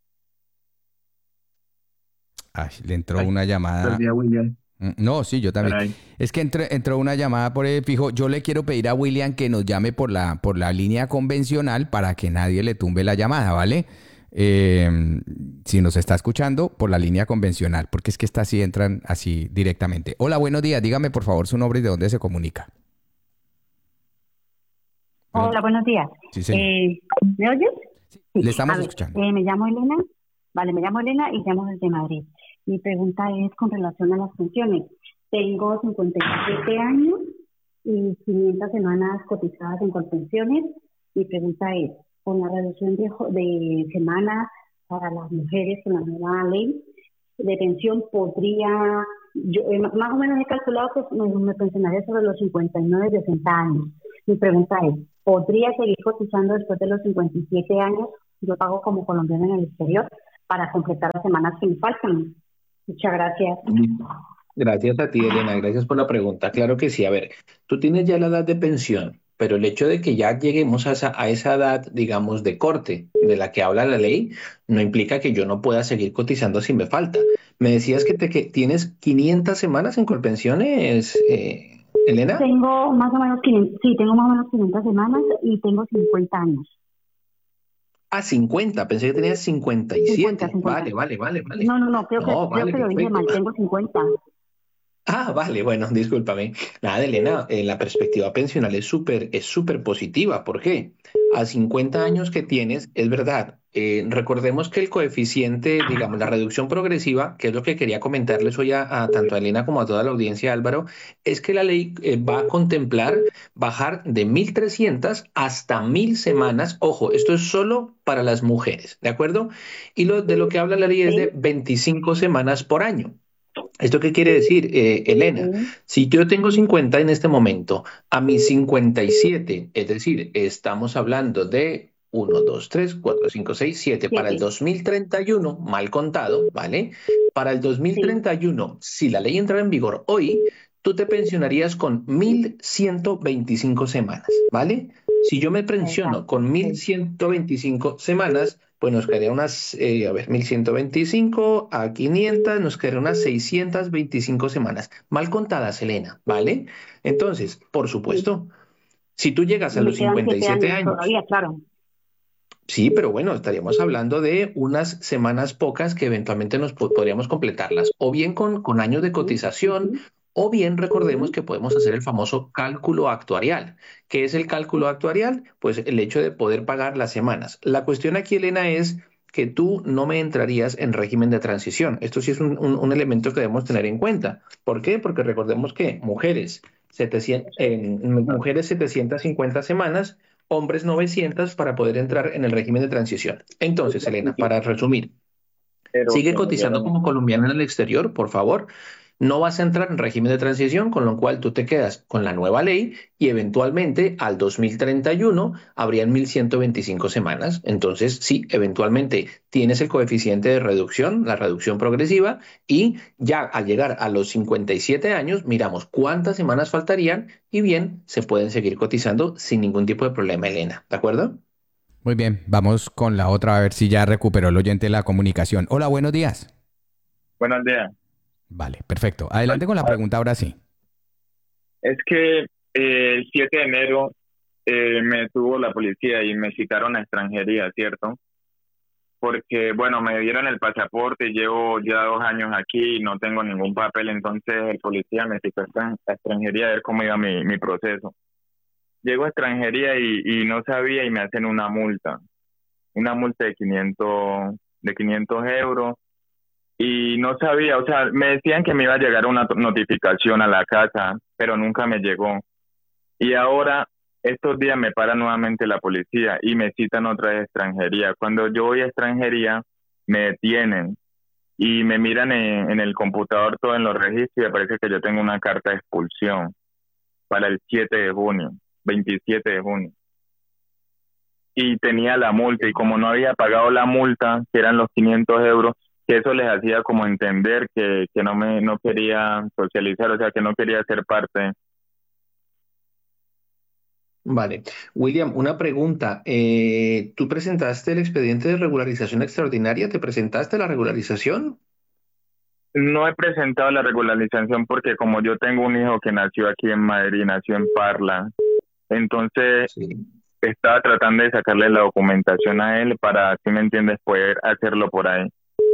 Ay, le entró Ay, una llamada. William. No, sí, yo también. Caray. Es que entró, entró una llamada por el fijo. Yo le quiero pedir a William que nos llame por la, por la línea convencional para que nadie le tumbe la llamada, ¿vale? Eh, si nos está escuchando por la línea convencional, porque es que estas sí entran así directamente. Hola, buenos días. Dígame, por favor, su nombre y de dónde se comunica. Hola, buenos días. Sí, señor. Eh, ¿Me oyes? Sí, le estamos A ver, escuchando. eh, me llamo Elena. Vale, me llamo Elena y llamo desde Madrid. Mi pregunta es con relación a las pensiones. Tengo cincuenta y siete años y quinientas semanas cotizadas en Colpensiones. Mi pregunta es, con la reducción de, de semanas para las mujeres con la nueva ley de pensión, podría, yo eh, más o menos he calculado que me, me pensionaría sobre los cincuenta y nueve, sesenta años. Mi pregunta es, ¿podría seguir cotizando después de los cincuenta y siete años? Yo pago como colombiana en el exterior para completar las semanas que me faltan. Muchas gracias. Gracias a ti, Elena. Gracias por la pregunta. Claro que sí. A ver, tú tienes ya la edad de pensión, pero el hecho de que ya lleguemos a esa, a esa edad, digamos, de corte de la que habla la ley, no implica que yo no pueda seguir cotizando si me falta. Me decías que, te, que tienes quinientas semanas en Colpensiones, eh, Elena. Tengo más o menos quinientas, sí, tengo más o menos quinientas semanas y tengo cincuenta años. Ah, cincuenta. Pensé que tenías cincuenta y siete. cincuenta, cincuenta. Vale, vale, vale, vale. No, no, no, creo que, No, creo vale, que lo dije perfecto. mal, tengo cincuenta. Ah, vale, bueno, discúlpame. Nada, Elena, eh, la perspectiva pensional es súper, es súper positiva. ¿Por qué? A cincuenta años que tienes, es verdad, eh, recordemos que el coeficiente, digamos, la reducción progresiva, que es lo que quería comentarles hoy a, a tanto a Elena como a toda la audiencia, Álvaro, es que la ley eh, va a contemplar bajar de mil trescientas hasta mil semanas. Ojo, esto es solo para las mujeres, ¿de acuerdo? Y lo, de lo que habla la ley es de veinticinco semanas por año. ¿Esto qué quiere decir, eh, Elena? Si yo tengo cincuenta en este momento, a mis cincuenta y siete, es decir, estamos hablando de uno, dos, tres, cuatro, cinco, seis, siete, para el dos mil treinta y uno, mal contado, ¿vale? Para el dos mil treinta y uno, si la ley entrara en vigor hoy, tú te pensionarías con mil ciento veinticinco semanas, ¿vale? Si yo me pensiono con mil ciento veinticinco semanas, pues nos quedaría unas, eh, a ver, mil ciento veinticinco a quinientas, nos quedaría unas seiscientas veinticinco semanas. Mal contadas, Elena, ¿vale? Entonces, por supuesto, si tú llegas a Me los quedan cincuenta y siete siete años años, todavía, claro. sí, pero bueno, estaríamos hablando de unas semanas pocas que eventualmente nos po- podríamos completarlas, o bien con, con años de cotización, o bien recordemos que podemos hacer el famoso cálculo actuarial. ¿Qué es el cálculo actuarial? Pues el hecho de poder pagar las semanas. La cuestión aquí, Elena, es que tú no me entrarías en régimen de transición. Esto sí es un, un- un elemento que debemos tener en cuenta. ¿Por qué? Porque recordemos que mujeres, setecientas, en mujeres setecientas cincuenta semanas, hombres novecientas para poder entrar en el régimen de transición. Entonces, Elena, para resumir, sigue cotizando como colombiano en el exterior, por favor. No vas a entrar en régimen de transición, con lo cual tú te quedas con la nueva ley y eventualmente al dos mil treinta y uno habrían mil ciento veinticinco semanas. Entonces, sí, eventualmente tienes el coeficiente de reducción, la reducción progresiva, y ya al llegar a los cincuenta y siete años, miramos cuántas semanas faltarían y bien, se pueden seguir cotizando sin ningún tipo de problema, Elena. ¿De acuerdo? Muy bien, vamos con la otra a ver si ya recuperó el oyente la comunicación. Hola, buenos días. Buenos días. Vale, perfecto. Adelante con la pregunta ahora sí. Es que eh, el siete de enero eh, me tuvo la policía y me citaron a extranjería, ¿cierto? Porque, bueno, me dieron el pasaporte y llevo ya dos años aquí y no tengo ningún papel, entonces el policía me citó a extranjería a ver cómo iba mi, mi proceso. Llego a extranjería y, y no sabía y me hacen una multa, una multa de quinientos, de quinientos euros. Y no sabía, o sea, me decían que me iba a llegar una notificación a la casa, pero nunca me llegó. Y ahora, estos días me para nuevamente la policía y me citan otra vez a extranjería. Cuando yo voy a extranjería, me detienen y me miran en, en el computador todo en los registros y me parece que yo tengo una carta de expulsión para el siete de junio, veintisiete de junio. Y tenía la multa y como no había pagado la multa, que eran los quinientos euros, que eso les hacía como entender que, que no me no quería socializar, o sea, que no quería ser parte. Vale. William, una pregunta. Eh, ¿tú presentaste el expediente de regularización extraordinaria? ¿Te presentaste la regularización? No he presentado la regularización porque como yo tengo un hijo que nació aquí en Madrid, nació en Parla, entonces sí. Estaba tratando de sacarle la documentación a él para, si me entiendes, poder hacerlo por ahí.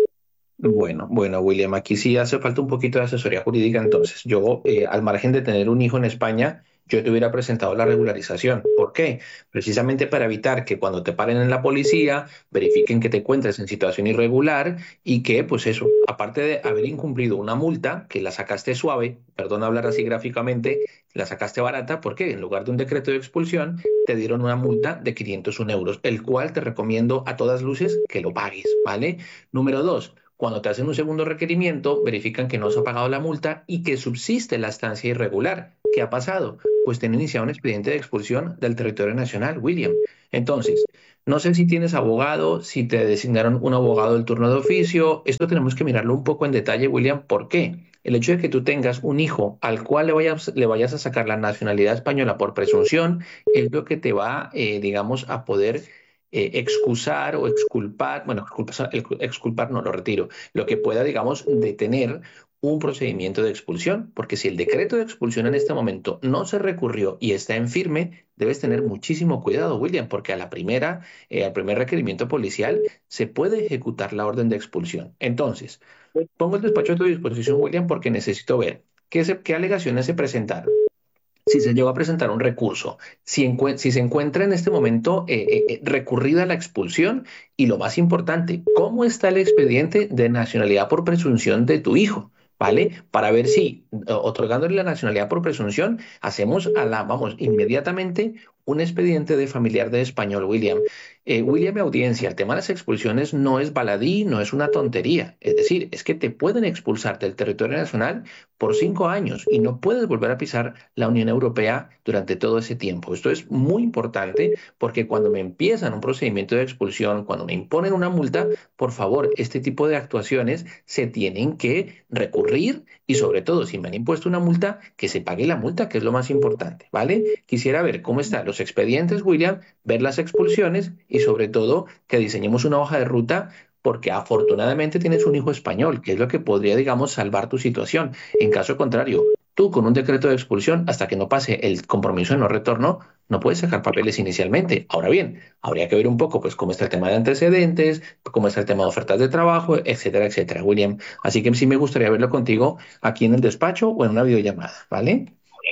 Bueno, bueno, William, aquí sí hace falta un poquito de asesoría jurídica. Entonces, yo, eh, al margen de tener un hijo en España, yo te hubiera presentado la regularización. ¿Por qué? Precisamente para evitar que cuando te paren en la policía, verifiquen que te encuentres en situación irregular y que, pues eso, aparte de haber incumplido una multa, que la sacaste suave, perdón hablar así gráficamente, la sacaste barata, porque en lugar de un decreto de expulsión, te dieron una multa de quinientos un euros, el cual te recomiendo a todas luces que lo pagues, ¿vale? Número dos. Cuando te hacen un segundo requerimiento, verifican que no se ha pagado la multa y que subsiste la estancia irregular. ¿Qué ha pasado? Pues te han iniciado un expediente de expulsión del territorio nacional, William. Entonces, no sé si tienes abogado, si te designaron un abogado del turno de oficio. Esto tenemos que mirarlo un poco en detalle, William. ¿Por qué? El hecho de que tú tengas un hijo al cual le vayas, le vayas a sacar la nacionalidad española por presunción es lo que te va, eh, digamos, a poder eh, excusar o exculpar, bueno, exculpar, exculpar no lo retiro, lo que pueda, digamos, detener un procedimiento de expulsión, porque si el decreto de expulsión en este momento no se recurrió y está en firme, debes tener muchísimo cuidado, William, porque a la primera, eh, al primer requerimiento policial se puede ejecutar la orden de expulsión. Entonces, pongo el despacho a tu disposición, William, porque necesito ver qué, se, qué alegaciones se presentaron. Si se llegó a presentar un recurso, si, si se encuentra en este momento eh, eh, recurrida la expulsión y lo más importante, ¿cómo está el expediente de nacionalidad por presunción de tu hijo? ¿Vale? Para ver si, otorgándole la nacionalidad por presunción, hacemos a la, vamos, inmediatamente un expediente de familiar de español, William. Eh, William, audiencia, el tema de las expulsiones no es baladí, no es una tontería. Es decir, es que te pueden expulsar del territorio nacional por cinco años y no puedes volver a pisar la Unión Europea durante todo ese tiempo. Esto es muy importante porque cuando me empiezan un procedimiento de expulsión, cuando me imponen una multa, por favor, este tipo de actuaciones se tienen que recurrir y sobre todo, si me han impuesto una multa, que se pague la multa, que es lo más importante, ¿vale? Quisiera ver cómo están los expedientes, William, ver las expulsiones y sobre todo que diseñemos una hoja de ruta porque afortunadamente tienes un hijo español, que es lo que podría, digamos, salvar tu situación. En caso contrario, tú con un decreto de expulsión, hasta que no pase el compromiso de no retorno, no puedes sacar papeles inicialmente. Ahora bien, habría que ver un poco pues cómo está el tema de antecedentes, cómo está el tema de ofertas de trabajo, etcétera, etcétera, William. Así que sí me gustaría verlo contigo aquí en el despacho o en una videollamada, ¿vale?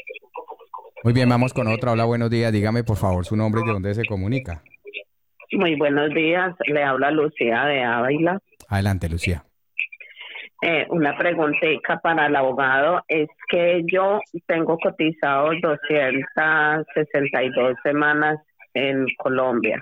Muy bien, vamos con otra. Hola, buenos días. Dígame, por favor, su nombre y de dónde se comunica. Muy buenos días, le habla Lucía de Ávila. Adelante, Lucía. Eh, una preguntita para el abogado, es que yo tengo cotizado doscientas sesenta y dos semanas en Colombia,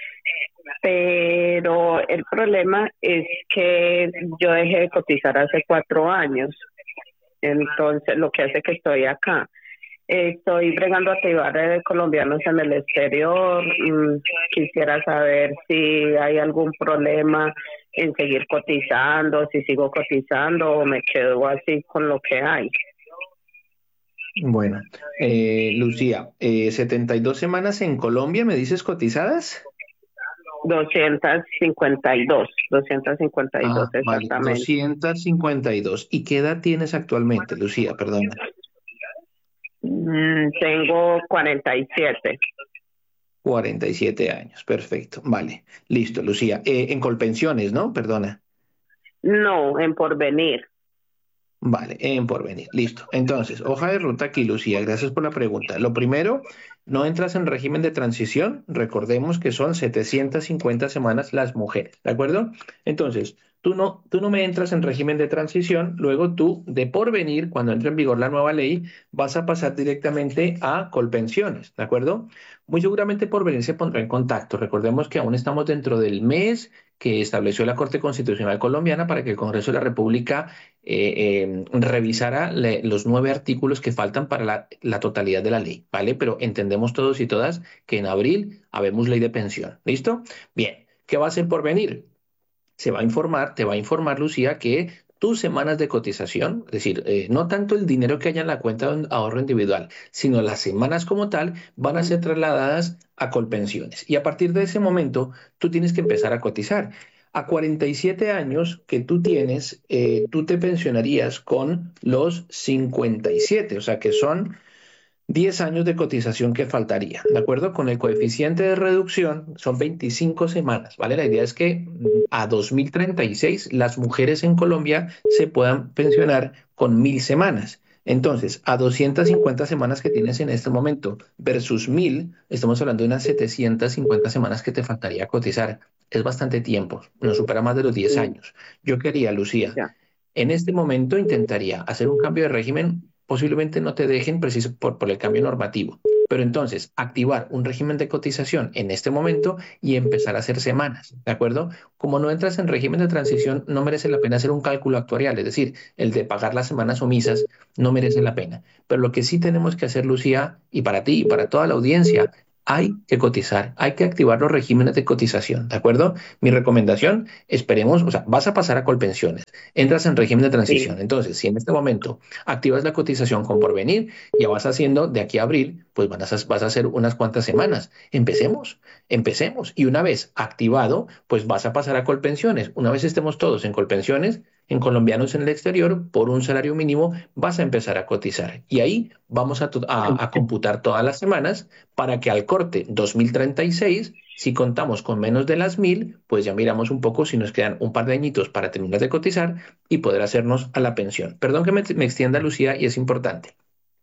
pero el problema es que yo dejé de cotizar hace cuatro años, entonces lo que hace que estoy acá. Estoy bregando a activar eh, colombianos en el exterior. Mm, quisiera saber si hay algún problema en seguir cotizando, si sigo cotizando o me quedo así con lo que hay. Bueno, eh, Lucía, eh, setenta y dos semanas en Colombia, ¿me dices cotizadas? doscientas cincuenta y dos, doscientas cincuenta y dos Ah, vale, exactamente. doscientas cincuenta y dos. ¿Y qué edad tienes actualmente, Lucía? Perdona. Mm, tengo cuarenta y siete. cuarenta y siete años, perfecto. Vale, listo, Lucía. Eh, en Colpensiones, ¿no? Perdona. No, en Porvenir. Vale, en Porvenir, listo. Entonces, hoja de ruta aquí, Lucía, gracias por la pregunta. Lo primero, no entras en régimen de transición, recordemos que son setecientas cincuenta semanas las mujeres, ¿de acuerdo? Entonces, tú no, tú no me entras en régimen de transición, luego tú, de Porvenir, cuando entre en vigor la nueva ley, vas a pasar directamente a Colpensiones, ¿de acuerdo? Muy seguramente Porvenir se pondrá en contacto. Recordemos que aún estamos dentro del mes que estableció la Corte Constitucional Colombiana para que el Congreso de la República eh, eh, revisara le, los nueve artículos que faltan para la, la totalidad de la ley, ¿vale? Pero entendemos todos y todas que en abril habemos ley de pensión, ¿listo? Bien, ¿qué va a hacer Porvenir? Se va a informar, te va a informar, Lucía, que tus semanas de cotización, es decir, eh, no tanto el dinero que haya en la cuenta de ahorro individual, sino las semanas como tal, van a ser trasladadas a Colpensiones. Y a partir de ese momento, tú tienes que empezar a cotizar. A cuarenta y siete años que tú tienes, eh, tú te pensionarías con los cincuenta y siete, o sea que son diez años de cotización que faltaría, ¿de acuerdo? Con el coeficiente de reducción son veinticinco semanas, ¿vale? La idea es que a dos mil treinta y seis las mujeres en Colombia se puedan pensionar con mil semanas. Entonces, a doscientas cincuenta semanas que tienes en este momento versus mil, estamos hablando de unas setecientas cincuenta semanas que te faltaría cotizar. Es bastante tiempo, no supera más de los diez años. Yo quería, Lucía, en este momento intentaría hacer un cambio de régimen. Posiblemente no te dejen preciso por, por el cambio normativo, pero entonces activar un régimen de cotización en este momento y empezar a hacer semanas, ¿de acuerdo? Como no entras en régimen de transición, no merece la pena hacer un cálculo actuarial, es decir, el de pagar las semanas omisas no merece la pena. Pero lo que sí tenemos que hacer, Lucía, y para ti y para toda la audiencia, hay que cotizar, hay que activar los regímenes de cotización, ¿de acuerdo? Mi recomendación, esperemos, o sea, vas a pasar a Colpensiones, entras en régimen de transición. Sí. Entonces, si en este momento activas la cotización con Porvenir, ya vas haciendo de aquí a abril, pues vas a, vas a hacer unas cuantas semanas. Empecemos, empecemos. Y una vez activado, pues vas a pasar a Colpensiones. Una vez estemos todos en Colpensiones, en colombianos en el exterior, por un salario mínimo, vas a empezar a cotizar. Y ahí vamos a, a, a computar todas las semanas para que al corte dos mil treinta y seis, si contamos con menos de las mil, pues ya miramos un poco si nos quedan un par de añitos para terminar de cotizar y poder hacernos a la pensión. Perdón que me, me extienda, Lucía, y es importante.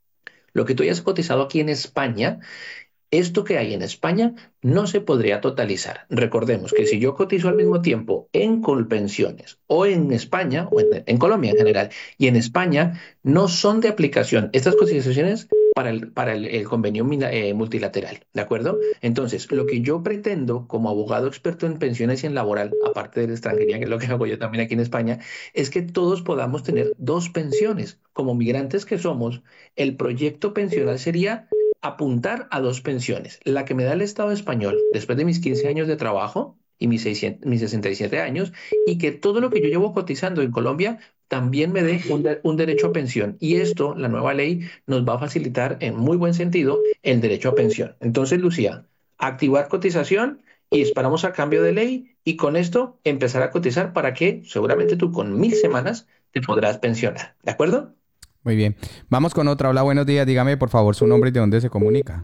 Lo que tú hayas cotizado aquí en España, esto que hay en España no se podría totalizar. Recordemos que si yo cotizo al mismo tiempo en Colpensiones o en España, o en, en Colombia en general, y en España, no son de aplicación estas cotizaciones para el, para el, el convenio eh, multilateral, ¿de acuerdo? Entonces, lo que yo pretendo como abogado experto en pensiones y en laboral, aparte de la extranjería, que es lo que hago yo también aquí en España, es que todos podamos tener dos pensiones. Como migrantes que somos, el proyecto pensional sería apuntar a dos pensiones, la que me da el Estado español después de mis quince años de trabajo y mis, seiscientos, mis sesenta y siete años, y que todo lo que yo llevo cotizando en Colombia también me dé un, de, un derecho a pensión. Y esto, la nueva ley, nos va a facilitar en muy buen sentido el derecho a pensión. Entonces, Lucía, activar cotización y esperamos a cambio de ley, y con esto empezar a cotizar para que seguramente tú con mil semanas te podrás pensionar. ¿De acuerdo? Muy bien. Vamos con otra. Hola, buenos días. Dígame, por favor, su nombre y de dónde se comunica.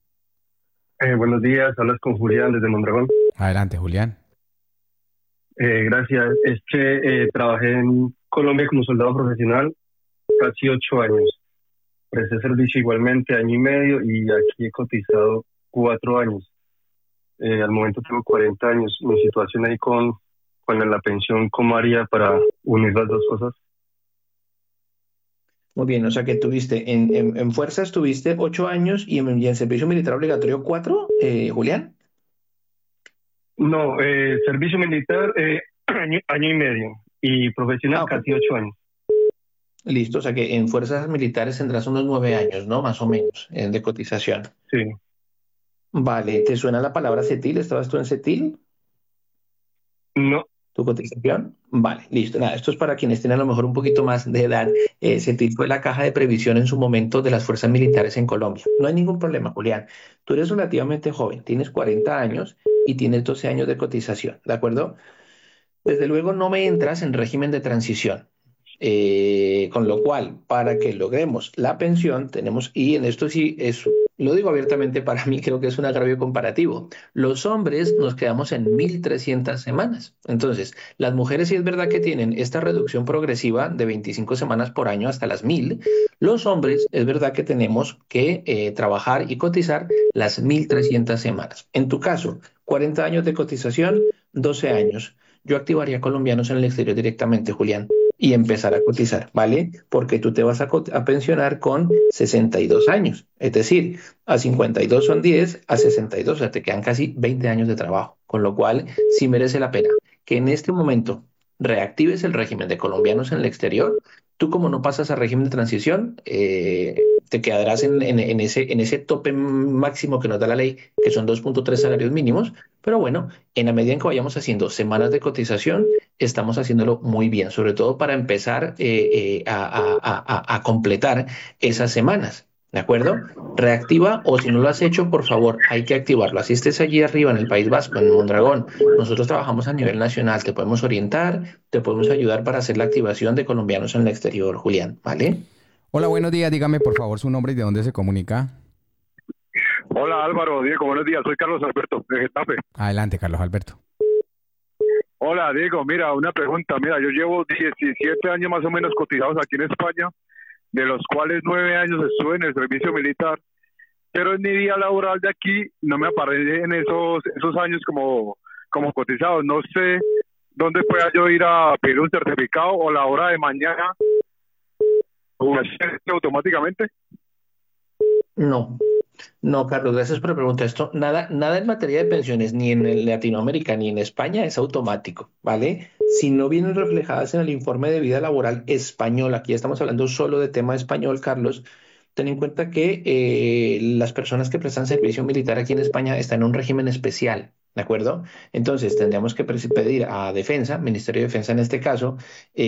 Eh, buenos días. Hablas con Julián desde Mondragón. Adelante, Julián. Eh, gracias. Es que eh, trabajé en Colombia como soldado profesional casi ocho años. Presté servicio igualmente año y medio y aquí he cotizado cuatro años. Eh, al momento tengo cuarenta años. Mi situación ahí con, con la pensión, ¿cómo haría para unir las dos cosas? Muy bien, o sea que tuviste, en, en, en fuerzas tuviste ocho años y en, y en servicio militar obligatorio cuatro, eh, Julián. No, eh, servicio militar eh, año, año y medio y profesional ah, okay. casi ocho años. Listo, o sea que en fuerzas militares tendrás unos nueve años, ¿no? Más o menos, eh, de cotización. Sí. Vale, ¿te suena la palabra CETIL? ¿Estabas tú en CETIL? No. ¿Tu cotización? Vale, listo. Nada, esto es para quienes tienen a lo mejor un poquito más de edad. Eh, CETIL fue la caja de previsión en su momento de las fuerzas militares en Colombia. No hay ningún problema, Julián. Tú eres relativamente joven, tienes cuarenta años y tienes doce años de cotización, ¿de acuerdo? Desde luego no me entras en régimen de transición. Eh, con lo cual, para que logremos la pensión, tenemos, y en esto sí es, lo digo abiertamente, para mí creo que es un agravio comparativo. Los hombres nos quedamos en mil trescientas semanas. Entonces, las mujeres sí es verdad que tienen esta reducción progresiva de veinticinco semanas por año hasta las mil. Los hombres es verdad que tenemos que eh, trabajar y cotizar las mil trescientas semanas. En tu caso, cuarenta años de cotización, doce años. Yo activaría colombianos en el exterior directamente, Julián, y empezar a cotizar, ¿vale? Porque tú te vas a, a pensionar con sesenta y dos años. Es decir, a cincuenta y dos son diez, a sesenta y dos, o sea, te quedan casi veinte años de trabajo. Con lo cual, sí merece la pena que en este momento reactives el régimen de colombianos en el exterior. Tú, como no pasas a régimen de transición, eh, te quedarás en, en, en, ese, en ese tope máximo que nos da la ley, que son dos punto tres salarios mínimos. Pero bueno, en la medida en que vayamos haciendo semanas de cotización, estamos haciéndolo muy bien, sobre todo para empezar eh, eh, a, a, a, a completar esas semanas. ¿De acuerdo? Reactiva, o si no lo has hecho, por favor, hay que activarlo. Así estés allí arriba en el País Vasco, en Mondragón. Nosotros trabajamos a nivel nacional, te podemos orientar, te podemos ayudar para hacer la activación de colombianos en el exterior, Julián, ¿vale? Hola, buenos días. Dígame, por favor, su nombre y de dónde se comunica. Hola Álvaro, Diego, buenos días. Soy Carlos Alberto, de Getafe. Adelante, Carlos Alberto. Hola Diego, mira, una pregunta. Mira, yo llevo diecisiete años más o menos cotizados aquí en España, de los cuales nueve años estuve en el servicio militar, pero en mi día laboral de aquí no me aparecen esos esos años como, como cotizados. No sé dónde pueda yo ir a pedir un certificado o la hora de mañana automáticamente. No, no, Carlos, gracias por la pregunta. Esto, nada, nada en materia de pensiones, ni en Latinoamérica, ni en España, es automático, ¿vale? Si no vienen reflejadas en el informe de vida laboral español, aquí estamos hablando solo de tema español, Carlos, ten en cuenta que eh, las personas que prestan servicio militar aquí en España están en un régimen especial, ¿de acuerdo? Entonces, tendríamos que pedir a Defensa, Ministerio de Defensa en este caso, eh,